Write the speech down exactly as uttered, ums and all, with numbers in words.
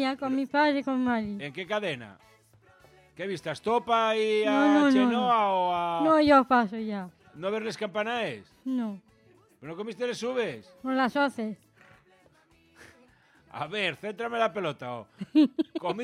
cadena con mi padre y con Mari. ¿En qué cadena? ¿Qué viste? ¿A Estopa y a No, no, no, Chenoa no. o a...? No, yo paso ya. ¿No ver les campanaes? No, ¿Pero no comiste les subes? con las hoces. A ver, céntrame la pelota. Oh.